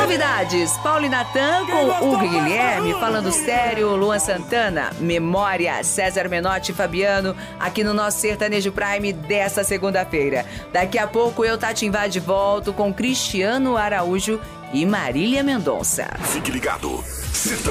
Novidades, Paulo e Natan com Hugo e Guilherme, Falando Sério, Luan Santana, Memória, César Menotti e Fabiano, aqui no nosso Sertanejo Prime dessa segunda-feira. Daqui a pouco eu, Tati Invade, volto com Cristiano Araújo e Marília Mendonça. Fique ligado.